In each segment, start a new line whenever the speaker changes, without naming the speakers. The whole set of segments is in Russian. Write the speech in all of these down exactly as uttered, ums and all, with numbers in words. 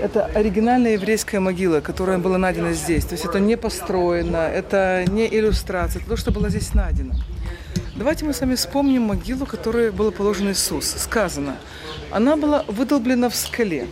Это оригинальная еврейская могила, которая была найдена здесь. То есть это не построено, это не иллюстрация, это то, что было здесь найдено. Давайте мы с вами вспомним могилу, которой был положен Иисус. Сказано, она была выдолблена в скале.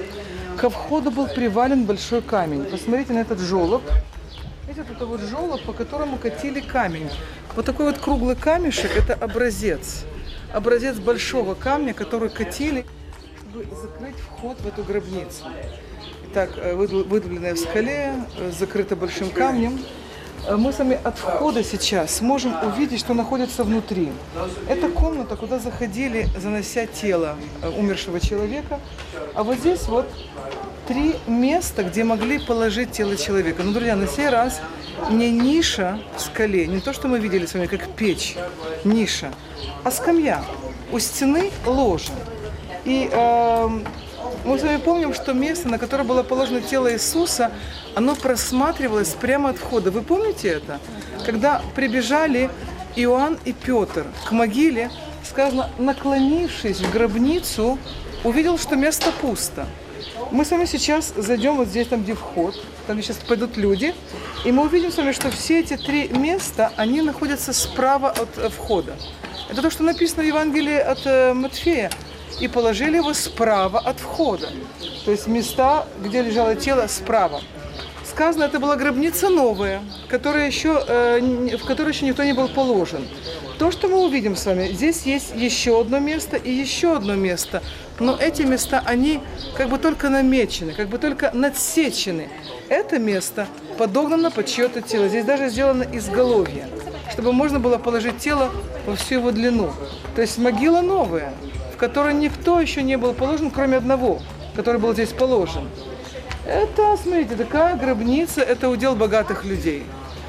Ко входу был привален большой камень. Посмотрите на этот желоб. Видите, это вот желоб, по которому катили камень. Вот такой вот круглый камешек – это образец. Образец большого камня, который катили, чтобы закрыть вход в эту гробницу. Итак, выдолбленная в скале, закрыта большим камнем. Мы с вами от входа сейчас сможем увидеть, что находится внутри. Это комната, куда заходили, занося тело умершего человека. А вот здесь вот три места, где могли положить тело человека. Но, друзья, на сей раз не ниша в скале, не то, что мы видели с вами, как печь, ниша, а скамья. У стены ложа. И э, мы с вами помним, что место, на которое было положено тело Иисуса, оно просматривалось прямо от входа. Вы помните это? Когда прибежали Иоанн и Петр к могиле, сказано, наклонившись в гробницу, увидел, что место пусто. Мы с вами сейчас зайдем вот здесь, там где вход, там где сейчас пойдут люди, и мы увидим с вами, что все эти три места, они находятся справа от входа. Это то, что написано в Евангелии от Матфея. И положили его справа от входа. То есть места, где лежало тело, справа. Сказано, это была гробница новая, которая еще, э, в которой еще никто не был положен. То, что мы увидим с вами, здесь есть еще одно место и еще одно место. Но эти места, они как бы только намечены, как бы только надсечены. Это место подогнано под чье-то тело. Здесь даже сделано изголовье, чтобы можно было положить тело во всю его длину. То есть могила новая, в которой никто еще не был положен, кроме одного, который был здесь положен. Это, смотрите, такая гробница, это удел богатых людей.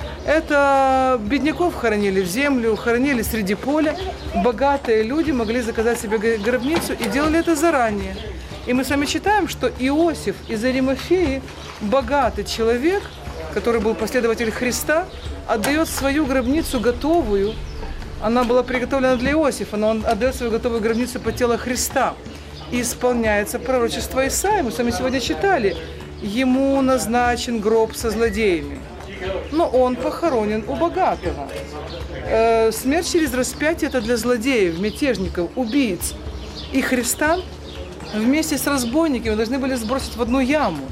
Это бедняков хоронили в землю, хоронили среди поля. Богатые люди могли заказать себе гробницу и делали это заранее. И мы с вами читаем, что Иосиф из Аримафеи, богатый человек, который был последователь Христа, отдает свою гробницу готовую. Она была приготовлена для Иосифа, но он отдает свою готовую гробницу под тело Христа. И исполняется пророчество Исаии. Мы с вами сегодня читали. Ему назначен гроб со злодеями. Но он похоронен у богатого. Э, смерть через распятие – это для злодеев, мятежников, убийц. И Христа вместе с разбойниками должны были сбросить в одну яму.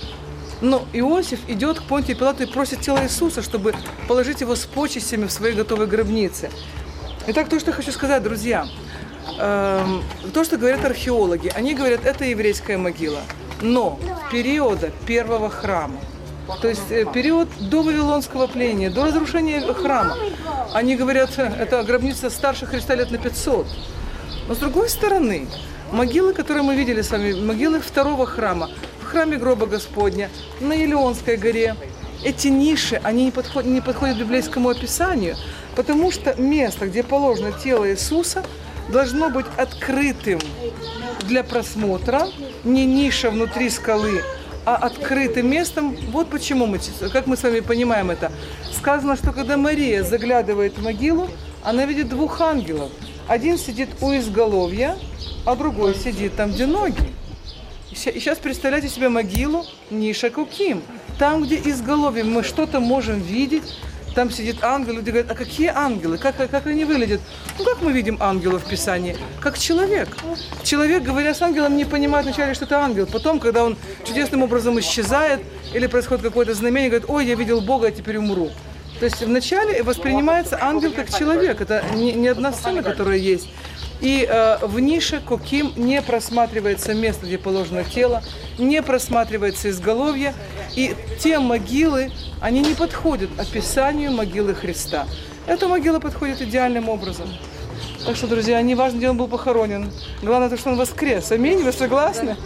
Но Иосиф идет к Понтию Пилату и просит тело Иисуса, чтобы положить его с почестями в своей готовой гробнице. Итак, то, что я хочу сказать, друзья, э, то, что говорят археологи, они говорят, это еврейская могила, но периода первого храма, то есть э, период до Вавилонского пления, до разрушения храма, они говорят, это гробница старше Христа лет на пятьсот. Но с другой стороны, могилы, которые мы видели с вами, могилы второго храма, в храме гроба Господня, на Елеонской горе, эти ниши, они не подходят, не подходят к библейскому описанию, потому что место, где положено тело Иисуса, должно быть открытым для просмотра, не ниша внутри скалы, а открытым местом. Вот почему мы, как мы с вами понимаем это. Сказано, что когда Мария заглядывает в могилу, она видит двух ангелов. Один сидит у изголовья, а другой сидит там, где ноги. И сейчас представляйте себе могилу ниша Куким. Там, где изголовье мы что-то можем видеть, там сидит ангел, люди говорят, а какие ангелы, как, как они выглядят? Ну, как мы видим ангелов в Писании? Как человек. Человек, говоря с ангелом, не понимает вначале, что это ангел. Потом, когда он чудесным образом исчезает, или происходит какое-то знамение, говорит, ой, я видел Бога, а теперь умру. То есть вначале воспринимается ангел как человек. Это не, не одна сцена, которая есть. И э, в нише Куким не просматривается место, где положено тело, не просматривается изголовье. И те могилы, они не подходят описанию могилы Христа. Эта могила подходит идеальным образом. Так что, друзья, не важно, где он был похоронен. Главное, то, что он воскрес. Аминь, вы согласны?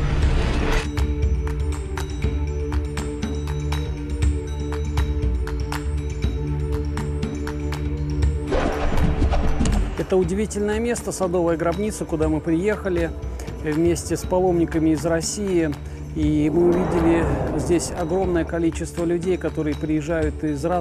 Это удивительное место, садовая гробница, куда мы приехали вместе с паломниками из России. И мы увидели здесь огромное количество людей, которые приезжают из разных